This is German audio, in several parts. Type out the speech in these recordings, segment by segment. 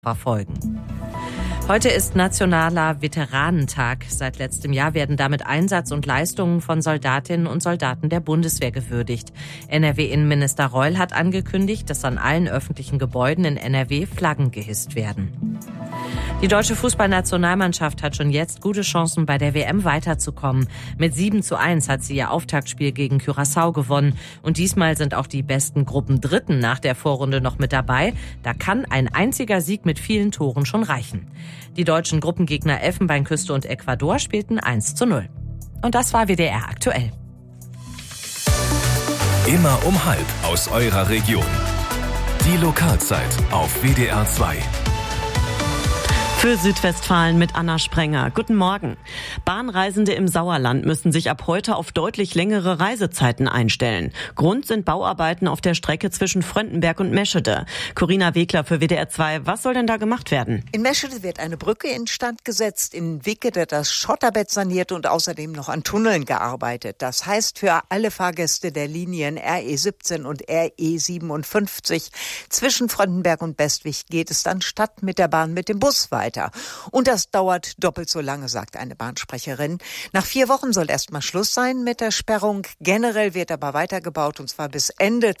verfolgen. Heute ist Nationaler Veteranentag. Seit letztem Jahr werden damit Einsatz und Leistungen von Soldatinnen und Soldaten der Bundeswehr gewürdigt. NRW-Innenminister Reul hat angekündigt, dass an allen öffentlichen Gebäuden in NRW Flaggen gehisst werden. Die deutsche Fußballnationalmannschaft hat schon jetzt gute Chancen, bei der WM weiterzukommen. Mit 7:1 hat sie ihr Auftaktspiel gegen Curaçao gewonnen. Und diesmal sind auch die besten Gruppendritten nach der Vorrunde noch mit dabei. Da kann ein einziger Sieg mit vielen Toren schon reichen. Die deutschen Gruppengegner Elfenbeinküste und Ecuador spielten 1:0. Und das war WDR aktuell. Immer um 1:30 aus eurer Region. Die Lokalzeit auf WDR 2. Für Südwestfalen mit Anna Sprenger. Guten Morgen. Bahnreisende im Sauerland müssen sich ab heute auf deutlich längere Reisezeiten einstellen. Grund sind Bauarbeiten auf der Strecke zwischen Fröndenberg und Meschede. Corinna Wegler für WDR 2. Was soll denn da gemacht werden? In Meschede wird eine Brücke instand gesetzt, in Wickede das Schotterbett saniert und außerdem noch an Tunneln gearbeitet. Das heißt für alle Fahrgäste der Linien RE17 und RE57 zwischen Fröndenberg und Bestwig geht es dann statt mit der Bahn mit dem Bus weiter. Und das dauert doppelt so lange, sagt eine Bahnsprecherin. Nach 4 Wochen soll erstmal Schluss sein mit der Sperrung. Generell wird aber weitergebaut, und zwar bis Ende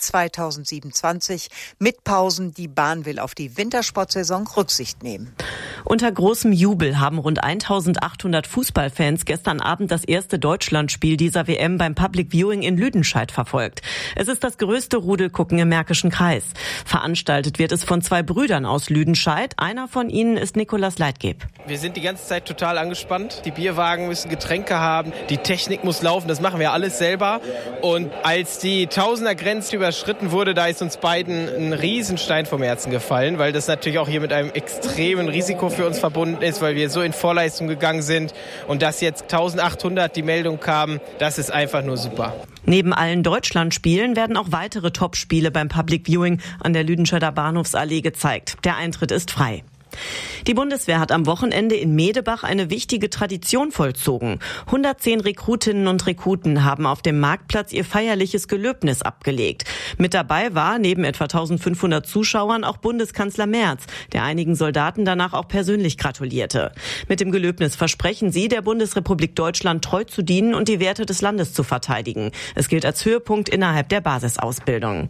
2027 mit Pausen. Die Bahn will auf die Wintersportsaison Rücksicht nehmen. Unter großem Jubel haben rund 1800 Fußballfans gestern Abend das erste Deutschlandspiel dieser WM beim Public Viewing in Lüdenscheid verfolgt. Es ist das größte Rudelgucken im Märkischen Kreis. Veranstaltet wird es von 2 Brüdern aus Lüdenscheid. Einer von ihnen ist Nikolaus Leitgeb. Wir sind die ganze Zeit total angespannt. Die Bierwagen müssen Getränke haben, die Technik muss laufen, das machen wir alles selber. Und als die Tausender-Grenze überschritten wurde, da ist uns beiden ein Riesenstein vom Herzen gefallen, weil das natürlich auch hier mit einem extremen Risiko für uns verbunden ist, weil wir so in Vorleistung gegangen sind. Und dass jetzt 1800 die Meldung kam, das ist einfach nur super. Neben allen Deutschlandspielen werden auch weitere Topspiele beim Public Viewing an der Lüdenscheider Bahnhofsallee gezeigt. Der Eintritt ist frei. Die Bundeswehr hat am Wochenende in Medebach eine wichtige Tradition vollzogen. 110 Rekrutinnen und Rekruten haben auf dem Marktplatz ihr feierliches Gelöbnis abgelegt. Mit dabei war neben etwa 1500 Zuschauern auch Bundeskanzler Merz, der einigen Soldaten danach auch persönlich gratulierte. Mit dem Gelöbnis versprechen sie, der Bundesrepublik Deutschland treu zu dienen und die Werte des Landes zu verteidigen. Es gilt als Höhepunkt innerhalb der Basisausbildung.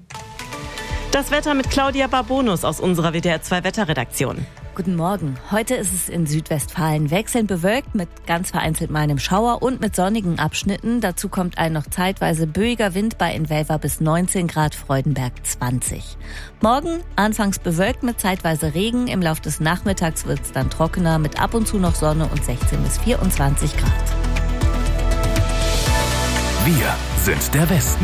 Das Wetter mit Claudia Barbonus aus unserer WDR 2 Wetterredaktion. Guten Morgen. Heute ist es in Südwestfalen wechselnd bewölkt mit ganz vereinzelt mal einem Schauer und mit sonnigen Abschnitten. Dazu kommt ein noch zeitweise böiger Wind bei in Welver bis 19 Grad, Freudenberg 20. Morgen anfangs bewölkt mit zeitweise Regen. Im Laufe des Nachmittags wird es dann trockener mit ab und zu noch Sonne und 16 bis 24 Grad. Wir sind der Westen.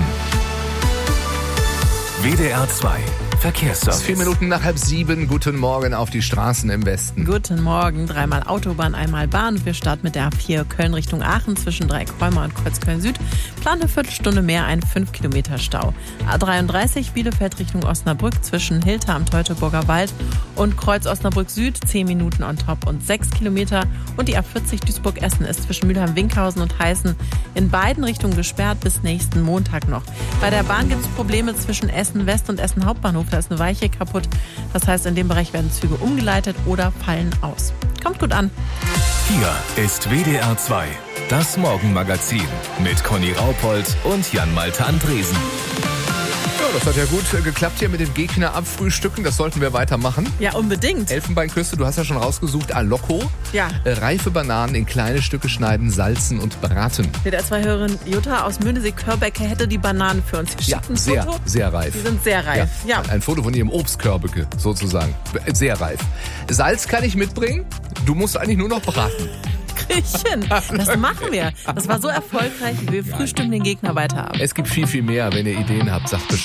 WDR 2 Verkehrsservice. 4 Minuten nach 6:30. Guten Morgen auf die Straßen im Westen. Guten Morgen. 3-mal Autobahn, 1-mal Bahn. Wir starten mit der A4 Köln Richtung Aachen zwischen Dreieckholmer und Kreuzköln Süd. Plan eine Viertelstunde mehr, ein 5 Kilometer Stau. A33 Bielefeld Richtung Osnabrück zwischen Hilter am Teutoburger Wald und Kreuz Osnabrück Süd 10 Minuten on top und 6 Kilometer. Und die A40 Duisburg-Essen ist zwischen Mülheim-Winkhausen und Heißen in beiden Richtungen gesperrt bis nächsten Montag noch. Bei der Bahn gibt es Probleme zwischen Essen West und Essen Hauptbahnhof. Da ist eine Weiche kaputt. Das heißt, in dem Bereich werden Züge umgeleitet oder fallen aus. Kommt gut an. Hier ist WDR 2, das Morgenmagazin mit Conny Raupold und Jan-Malte Andresen. Ja, das hat ja gut geklappt hier mit dem Gegner abfrühstücken. Das sollten wir weitermachen. Ja, unbedingt. Elfenbeinküste, du hast ja schon rausgesucht, Alocco. Ja. Reife Bananen in kleine Stücke schneiden, salzen und braten. WDR-2-Hörerin Jutta aus Möhnesee-Körbecke hätte die Bananen für uns geschickt. Ja, ein sehr, Foto. sehr reif. Die sind sehr reif. Ja. Ein Foto von ihrem Obstkörbe sozusagen. Sehr reif. Salz kann ich mitbringen. Du musst eigentlich nur noch braten. Griechen. Das machen wir. Das war so erfolgreich, wie wir frühstücken den Gegner weiter haben. Es gibt viel, viel mehr. Wenn ihr Ideen habt, sagt Bescheid.